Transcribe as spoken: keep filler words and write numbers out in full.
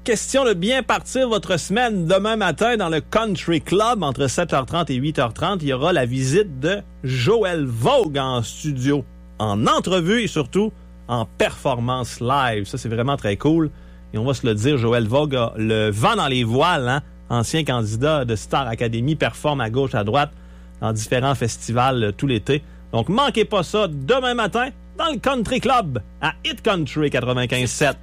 question de bien partir votre semaine demain matin dans le Country Club entre sept heures trente et huit heures trente. Il y aura la visite de Joël Vogue en studio, en entrevue et surtout en performance live. Ça, c'est vraiment très cool. Et on va se le dire, Joël Vogue a le vent dans les voiles, hein? Ancien candidat de Star Academy, performe à gauche, à droite dans différents festivals euh, tout l'été. Donc, manquez pas ça demain matin dans le Country Club à Hit Country quatre-vingt-quinze sept.